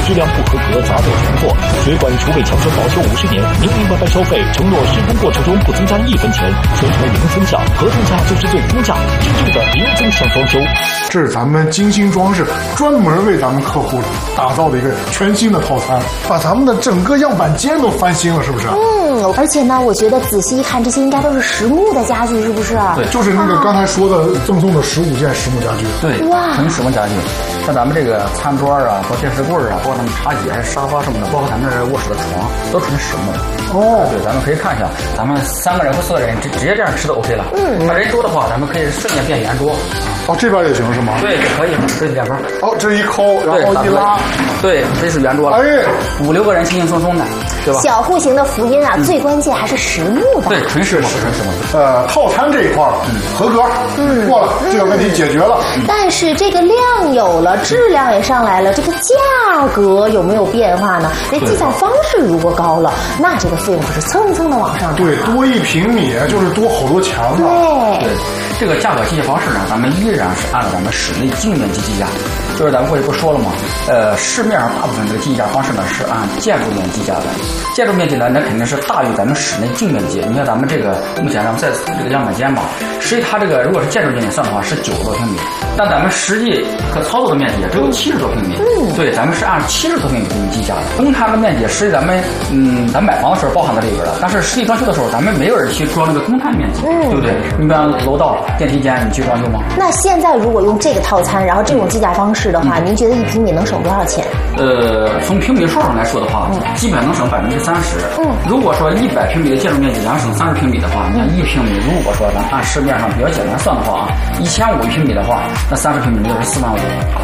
质量不合格砸掉重做。水管储备强身保修50年，明明白白收费，承诺施工过程中不增加1分钱，宣称零增项，合同价就是最低价，真正的零增项装修。 这是咱们金星装饰专门为咱们客户打造的一个全新的套餐，把咱们的整个样板间都翻新了，是不是？ 而且呢，我觉得仔细一看，这些应该都是实木的家具，是不是？ 对，就是那个刚才说的赠送的15件实木家具。 对， 哇， 纯实木家具。像咱们这个餐桌啊，包括电视柜啊，包括咱们茶几、沙发什么的，包括咱们这卧室的床，都纯实木的。对，咱们可以看一下，咱们3个人或4个人直接这样吃都 OK 了。那人多的话，咱们可以瞬间变圆桌。 这边也行是吗？ 对，也可以，这两边。 这一抠，然后一拉， 对，这是圆桌了。5、6个人轻轻松松的，对吧？ 小户型的福音啊，最关键还是实木的。 对，纯实木，纯实木。 套餐这一块合格，过了，这个问题解决了。 但是这个量有了，质量也上来了，这个价格有没有变化呢？那计价方式如果高了，那这个费用可是蹭蹭的往上涨。 对，多1平米就是多好多墙啊。 对，这个价格计价方式呢，咱们依然是按照咱们室内净面积计价。就是咱们过去不说了吗？市面上大部分这个计价方式呢是按建筑面积计价的。建筑面积呢，那肯定是大于咱们室内净面积。你看咱们这个目前咱们在这个样板间嘛，实际它这个如果是建筑面积算的话是90多平米，但咱们实际可操作的面积也只有70多平米。对，咱们是按70多平米计价的。公摊的面积实际咱们咱买房的时候包含在里边的，但是实际装修的时候咱们没有人去装那个公摊面积，对不对？你比方楼道、电梯间，你去装修吗？ 那现在如果用这个套餐，然后这种计价方式的话，您觉得1平米能省多少钱？ 从平米数上来说的话，基本能省30%。如果说100平米的建筑面积，咱省30平米的话，你看1平米，如果说咱按市面上比较简单算的话，1500平米的话，那30平米就是4万5。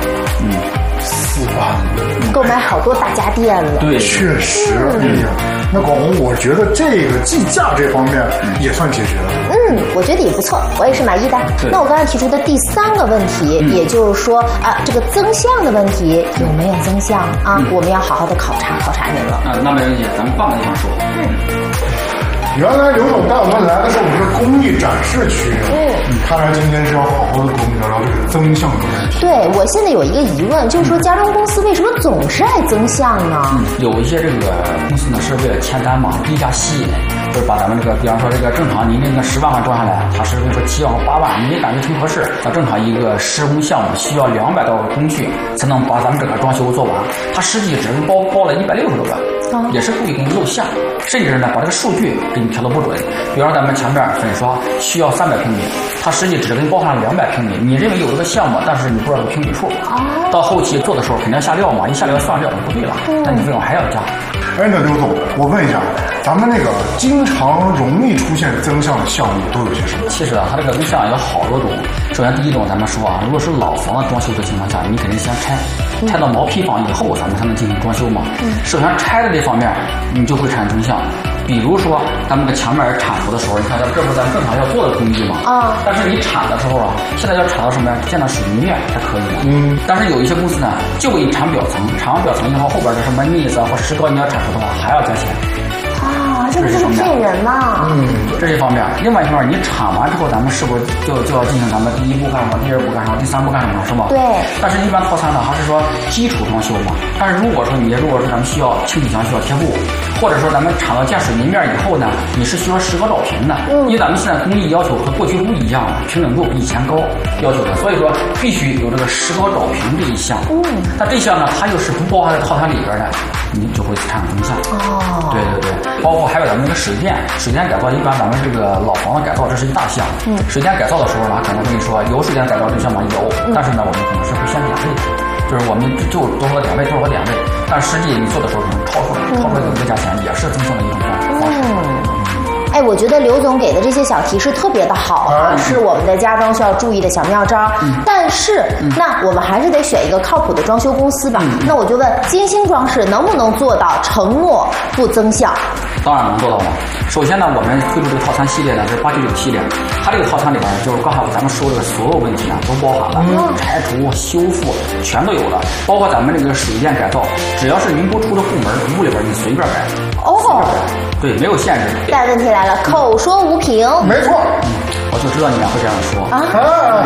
4万， 购买好多大家电了。 对， 确实。那广红，我觉得这个计价这方面也算解决了。 我觉得也不错，我也是满意的。那我刚才提出的第3个问题，也就是说这个增项的问题有没有增项啊？我们要好好的考察您了。 那没问题，咱们换个地方说。 原来刘总带我们来的时候，我们是工艺展示区。看来今天是要好好的跟我们聊聊这个增项的问题。 对，我现在有一个疑问，就是说家装公司为什么总是爱增项呢？ 有一些这个公司呢是为了签单嘛，低价吸引，就是把咱们这个，比方说这个正常您那个10万装下来，他是比如说7万或8万，你感觉挺合适。那正常一个施工项目需要200多个工序才能把咱们整个装修做完，他实际只是包了160多个。也是故意给你露馅，甚至呢把这个数据给你调得不准。比方说咱们墙面粉刷需要300平米，它实际只给你包含了200平米。你认为有这个项目，但是你不知道这个平米数，到后期做的时候肯定要下料嘛，一下料算料就不对了，那你费用还要加。 那刘总，我问一下，咱们那个经常容易出现增项的项目都有些什么？ 其实它这个增项有好多种。首先第一种，咱们说如果是老房的装修的情况下，你肯定先拆到毛坯房以后，咱们才能进行装修嘛。首先拆的这方面，你就会产生增项。比如说咱们的墙面铲除的时候，你看这不是咱们正常要做的工艺嘛？但是你铲的时候现在要铲到什么呀？见到水泥面才可以的。但是有一些公司呢，就给你铲表层，铲完表层以后，后边的什么腻子或石膏你要铲除的话，还要加钱。 这不是骗人吗？ 这是一方面。另外一方面，你铲完之后，咱们是不是就要进行咱们第1步干什么，第2步干什么，第3步干什么，是吗？ 对。 但是一般套餐呢，还是说基础装修嘛。但是如果说咱们需要清洗墙需要贴布，或者说咱们铲到见水泥面以后呢，你是需要石膏找平的。因为咱们现在工艺要求和过去不一样了，平整度比以前高要求的，所以说必须有这个石膏找平这一项。那这项呢，它又是不包含在套餐里边的，你就会产生增项。对，包括还有咱们这个水电改造，一般咱们这个老房子改造这是一大项。水电改造的时候呢，可能跟你说有水电改造这项吗？有，但是呢，我们可能是会先点位的，就是我们就多少个点位，但实际你做的时候可能超出了这个价钱，也是增项的一种方式。 我觉得刘总给的这些小提示特别的好是我们的家装需要注意的小妙招。但是那我们还是得选一个靠谱的装修公司吧。那我就问金星装饰能不能做到承诺不增项？ 当然能做到了。首先呢，我们推出这个套餐系列呢是899系列，它这个套餐里边就是刚才咱们说的所有问题呢都包含了，拆除、修复全都有了，包括咱们这个水电改造，只要是您不出的部门屋里边，你随便改。对，没有限制。 但问题来了，口说无凭。 没错。 我就知道你俩会这样说。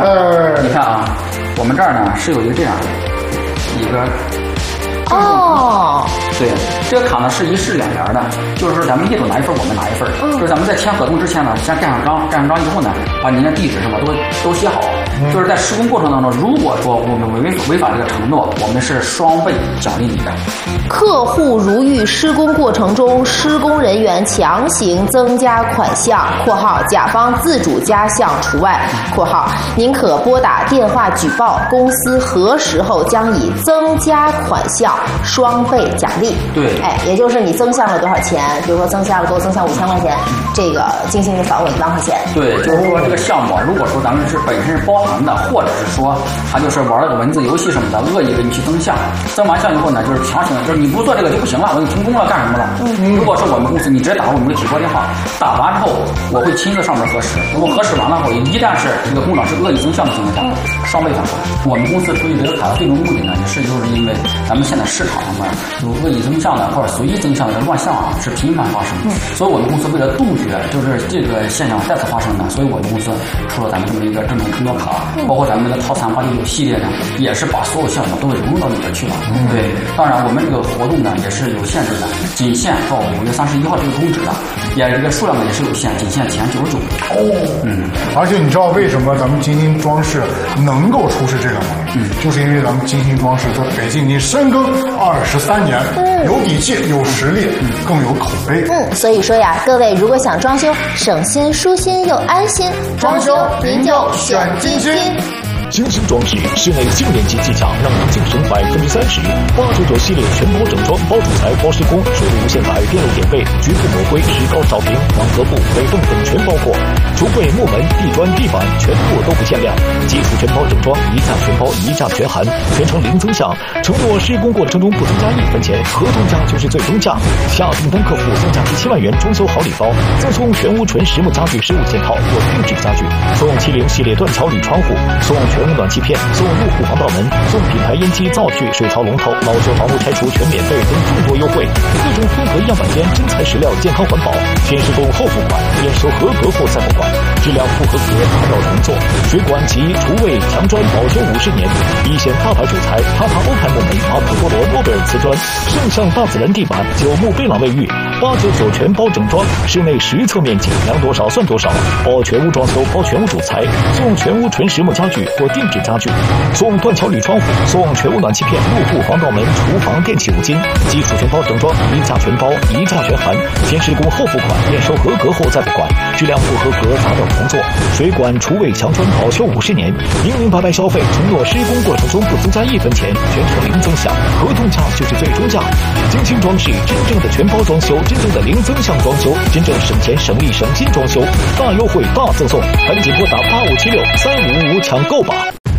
你看我们这儿呢是有一个这样的一个对，这个卡呢是1式2联的，就是说咱们业主拿一份，我们拿一份。就是咱们在签合同之前呢，先盖上章，盖上章以后呢，把您的地址什么都写好。就是在施工过程当中，如果说我们违反这个承诺，我们是双倍奖励你的。 客户如遇施工过程中施工人员强行增加款项（括号甲方自主加项除外）（括号您可拨打电话举报，公司核实后将以增加款项双倍奖励）。 对， 也就是你增项了多少钱？比如说增项5000块钱，这个金星就返我1万块钱。 对，就是说这个项目，如果说咱们是本身是包含的，或者是说他就是玩了个文字游戏什么的，恶意给你去增项，增完项以后呢，就是强行就是你不做这个就不行了，我就停工了，干什么了？如果是我们公司，你直接打我们的举报电话，打完之后我会亲自上门核实，如果核实完了后，一旦是这个工厂是恶意增项的情况下，双倍返还。我们公司出具这个卡的最终目的呢，也是就是因为咱们现在市场上面有恶意增项的或者随意增项的乱象啊是频繁发生，所以我们公司为了杜绝就是这个现象再次发生呢，所以我们公司出了咱们这么一个这种承诺卡，包括咱们这个套餐899系列呢，也是把所有项目都给融入到里边去了。对，当然我们这个活动呢也是有限制的，仅限到5月31号这个终止的，也这个数量呢也是有限，仅限前99。 而且你知道为什么咱们金星装饰能够出示这个吗？就是因为咱们金星装饰在北京已经深耕23年，有底气、有实力，更有口碑。 所以说呀，各位如果想装修省心、舒心又安心，装修您就选金星。 精心装饰，室内静电机技巧让您净省30%。899系列全包整装，包主材、包施工，水路无限改，电路点位，局部抹灰，石膏照平，网格布、北洞等全包括。橱柜、木门、地砖、地板全部都不限量。基础全包整装，一价全包，一价全含，全程零增项，承诺施工过程中不增加1分钱，合同价就是最终价。下订单客户增加17万元装修好礼包，赠送全屋纯实木家具15件套或定制家具，送70系列断桥铝窗户，送全屋暖气片，送入户防盗门，送品牌烟机、灶具、水槽龙头、老旧房屋拆除全免费等众多优惠。各种风格样板间，真材实料，健康环保。先施工后付款，验收合格后再付款，质量不合格打扰重做。水管及厨卫墙砖保修50年，一线大牌主材塔塔欧派木门、马可多罗诺贝尔瓷砖，圣象大自然地板、9木贝朗卫浴，899全包整装，室内实测面积量多少算多少，包全屋装修，包全屋主材，送全屋纯实木家具或定制家具，送断桥铝窗户，送全屋暖气片、入户防盗门、厨房电器5斤，基础全包整装，一价全包，一价全含，先施工后付款，验收合格后再付款，质量不合格打扰重做。水管、厨卫、墙砖保修50年，明明白白消费，承诺施工过程中不增加1分钱，全程零增项，合同价就是最终价。精心装饰，真正的全包装修，真正的零增项装修，真正省钱省力省心装修，大优惠大赠送，赶紧拨打85763555抢购吧。